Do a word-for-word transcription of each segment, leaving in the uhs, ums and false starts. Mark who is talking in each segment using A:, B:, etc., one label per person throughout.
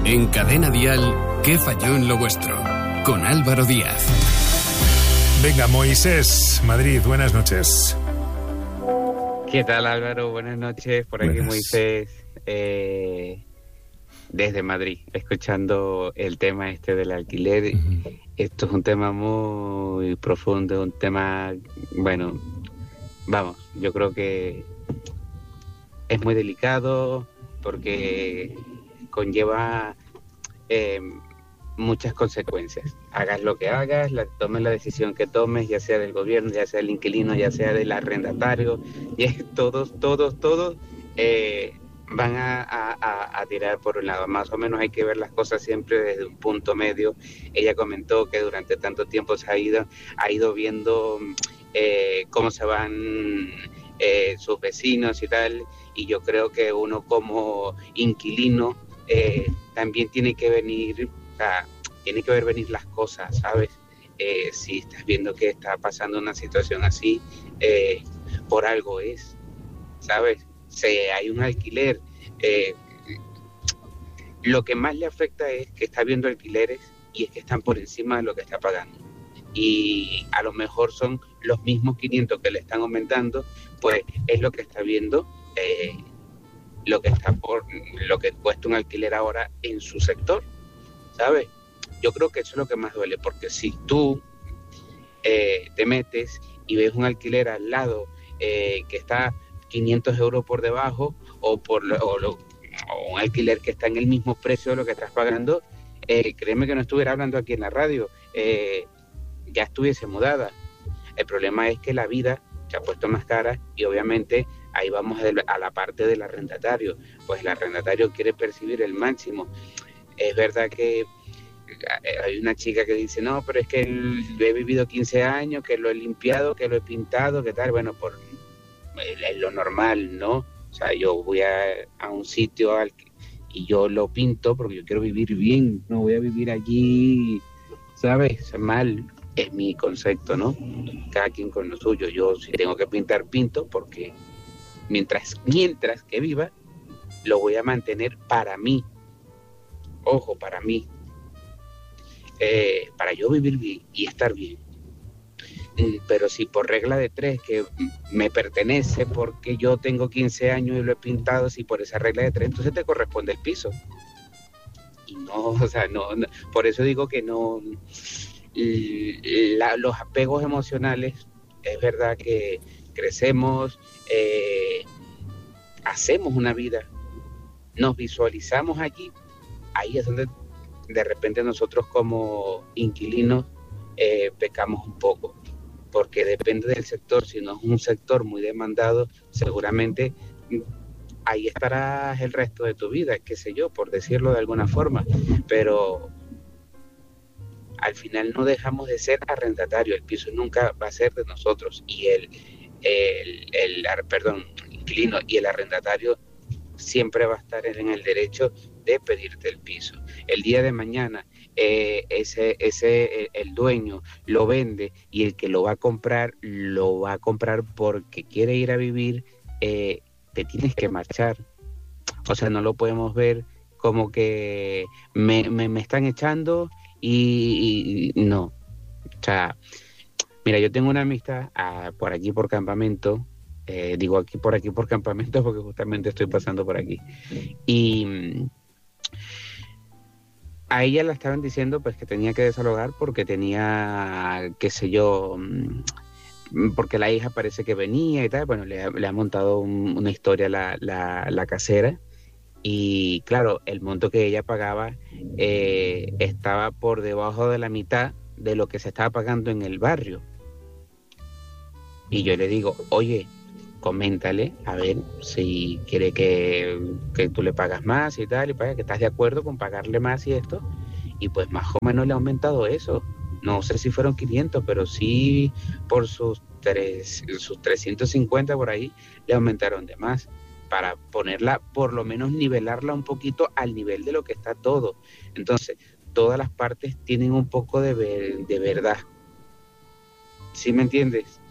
A: En Cadena Dial, ¿qué falló en lo vuestro? Con Álvaro Díaz.
B: Venga, Moisés, Madrid, buenas noches.
C: ¿Qué tal, Álvaro? Buenas noches, por aquí
B: Buenas.
C: Moisés, eh, desde Madrid, escuchando el tema este del alquiler. Uh-huh. Esto es un tema muy profundo, un tema, bueno, vamos, yo creo que es muy delicado porque conlleva eh, muchas consecuencias. Hagas lo que hagas, la, tomes la decisión que tomes, ya sea del gobierno, ya sea del inquilino, ya sea del arrendatario, y todos, todos, todos eh, van a, a, a tirar por un lado. Más o menos hay que ver las cosas siempre desde un punto medio. Ella comentó que durante tanto tiempo se ha ido, ha ido viendo eh, cómo se van eh, sus vecinos y tal, y yo creo que uno como inquilino eh, también tiene que venir, o sea, tiene que ver venir las cosas, ¿sabes? Eh, si estás viendo que está pasando una situación así, eh, por algo es, ¿sabes? Si hay un alquiler, eh, lo que más le afecta es que está viendo alquileres y es que están por encima de lo que está pagando. Y a lo mejor son los mismos quinientos que le están aumentando, pues es lo que está viendo, eh, lo que está por, lo que cuesta un alquiler ahora en su sector, ¿sabes? Yo creo que eso es lo que más duele, porque si tú eh, te metes y ves un alquiler al lado eh, que está quinientos euros por debajo, o por o, lo, o un alquiler que está en el mismo precio de lo que estás pagando, eh, créeme que no estuviera hablando aquí en la radio, eh, ya estuviese mudada. El problema es que la vida se ha puesto más cara y obviamente ahí vamos a la parte del arrendatario. Pues el arrendatario quiere percibir el máximo. Es verdad que hay una chica que dice, no, pero es que he vivido quince años, que lo he limpiado, que lo he pintado, que tal. Bueno, por es lo normal, ¿no? O sea, yo voy a, a un sitio al que, y yo lo pinto porque yo quiero vivir bien, no voy a vivir aquí, ¿sabes? Mal. Es mi concepto, ¿no? Cada quien con lo suyo. Yo si tengo que pintar, pinto, porque mientras, mientras que viva, lo voy a mantener para mí. Ojo, para mí. Eh, para yo vivir bien y estar bien. Pero si por regla de tres, que me pertenece porque yo tengo quince años y lo he pintado, si por esa regla de tres, entonces te corresponde el piso. Y no, o sea, no, no por eso digo que no... La, los apegos emocionales, es verdad que crecemos, eh, hacemos una vida, nos visualizamos allí, ahí es donde de repente nosotros como inquilinos eh, pecamos un poco, porque depende del sector. Si no es un sector muy demandado, seguramente ahí estarás el resto de tu vida, qué sé yo, por decirlo de alguna forma, pero al final no dejamos de ser arrendatarios. El piso nunca va a ser de nosotros y el, el, el, el perdón, inquilino y el arrendatario siempre va a estar en el derecho de pedirte el piso. El día de mañana eh, ese, ese el dueño lo vende y el que lo va a comprar lo va a comprar porque quiere ir a vivir, eh, te tienes que marchar. O sea, no lo podemos ver como que me, me, me están echando y, y no. O sea, mira, yo tengo una amistad ah, por aquí por campamento, eh, digo aquí por aquí por campamento porque justamente estoy pasando por aquí, y a ella la estaban diciendo pues que tenía que desalojar porque tenía, qué sé yo, porque la hija parece que venía y tal. Bueno, le, le ha montado un, una historia la, la, la casera. Y claro, el monto que ella pagaba eh, estaba por debajo de la mitad de lo que se estaba pagando en el barrio. Y yo le digo, oye, coméntale, a ver si quiere que, que tú le pagas más y tal, y para que estás de acuerdo con pagarle más y esto. Y pues más o menos le ha aumentado eso. No sé si fueron quinientos, pero sí por sus, tres, sus trescientos cincuenta por ahí le aumentaron de más, para ponerla, por lo menos nivelarla un poquito al nivel de lo que está todo. Entonces, todas las partes tienen un poco de, ver, de verdad. ¿Sí me entiendes?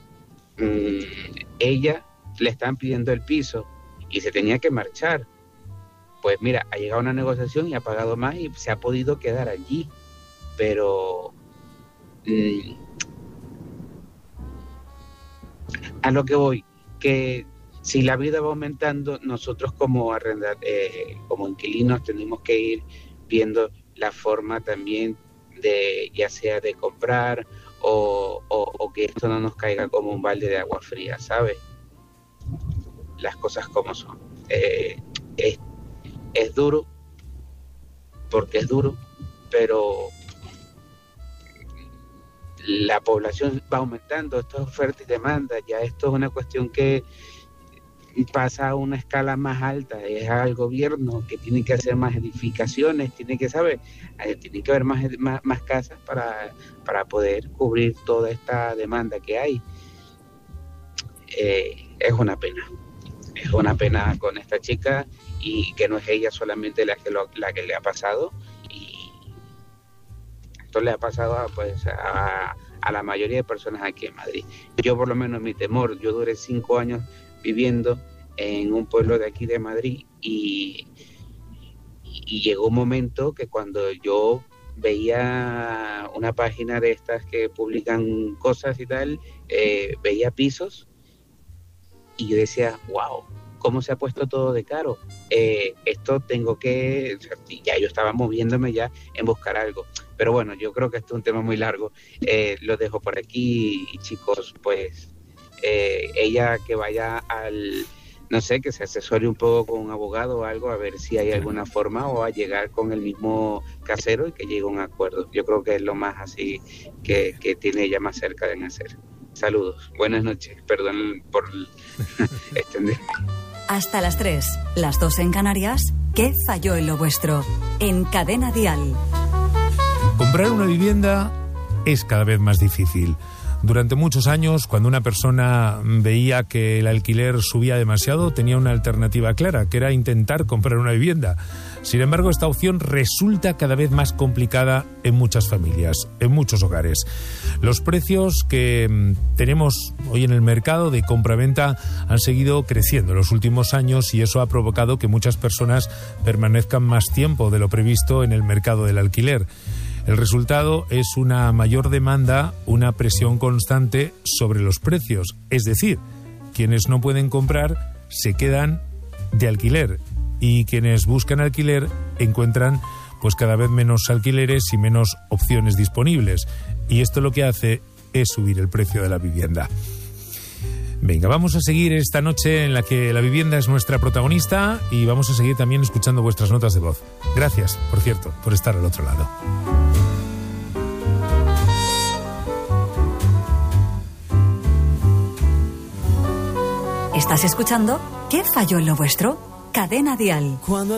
C: Mm, ella le están pidiendo el piso y se tenía que marchar. pues mira, ha llegado a una negociación y ha pagado más y se ha podido quedar allí. Pero eh, a lo que voy, que si la vida va aumentando, nosotros como arrendar, eh, como inquilinos tenemos que ir viendo la forma también de, ya sea de comprar o, o, o que esto no nos caiga como un balde de agua fría, ¿sabes? Las cosas como son. Eh, es, es duro, porque es duro, pero la población va aumentando, esto es oferta y demanda, ya esto es una cuestión que pasa a una escala más alta, es al gobierno que tiene que hacer más edificaciones, tiene que saber, tiene que haber más, más, más casas para, para poder cubrir toda esta demanda que hay. Eh, es una pena, es una pena con esta chica, y que no es ella solamente la que, lo, la que le ha pasado, y esto le ha pasado a, pues, a, a la mayoría de personas aquí en Madrid. Yo por lo menos mi temor, yo duré cinco años viviendo en un pueblo de aquí de Madrid, y, y llegó un momento que cuando yo veía una página de estas que publican cosas y tal, eh, veía pisos y yo decía, wow, cómo se ha puesto todo de caro. Eh, esto tengo que... O sea, ya yo estaba moviéndome ya en buscar algo. Pero bueno, yo creo que esto es un tema muy largo. Eh, lo dejo por aquí, y chicos, pues eh, ella que vaya al... No sé, que se asesore un poco con un abogado o algo, a ver si hay alguna forma, o a llegar con el mismo casero y que llegue a un acuerdo. Yo creo que es lo más así que, que tiene ella más cerca de nacer. Saludos, buenas noches, perdón por extenderme.
D: Hasta las tres, las dos en Canarias. ¿Qué falló en lo vuestro? En Cadena Dial.
B: Comprar una vivienda es cada vez más difícil. Durante muchos años, cuando una persona veía que el alquiler subía demasiado, tenía una alternativa clara, que era intentar comprar una vivienda. Sin embargo, esta opción resulta cada vez más complicada en muchas familias, en muchos hogares. Los precios que tenemos hoy en el mercado de compraventa han seguido creciendo en los últimos años, y eso ha provocado que muchas personas permanezcan más tiempo de lo previsto en el mercado del alquiler. El resultado es una mayor demanda, una presión constante sobre los precios. Es decir, quienes no pueden comprar se quedan de alquiler, y quienes buscan alquiler encuentran pues cada vez menos alquileres y menos opciones disponibles. Y esto lo que hace es subir el precio de la vivienda. Venga, vamos a seguir esta noche en la que la vivienda es nuestra protagonista, y vamos a seguir también escuchando vuestras notas de voz. Gracias, por cierto, por estar al otro lado.
D: ¿Estás escuchando? ¿Qué falló en lo vuestro? Cadena Dial.
E: Cuando